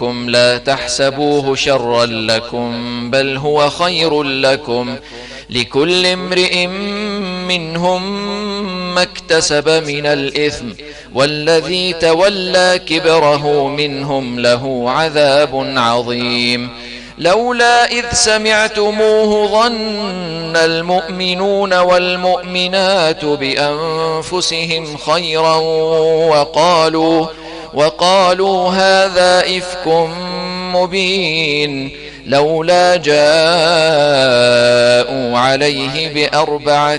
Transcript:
لا تحسبوه شرا لكم بل هو خير لكم لكل امرئ منهم ما اكتسب من الإثم والذي تولى كبره منهم له عذاب عظيم لولا إذ سمعتموه ظن المؤمنون والمؤمنات بأنفسهم خيرا وقالوا هذا إفك مبين لولا جاءوا عليه بأربعة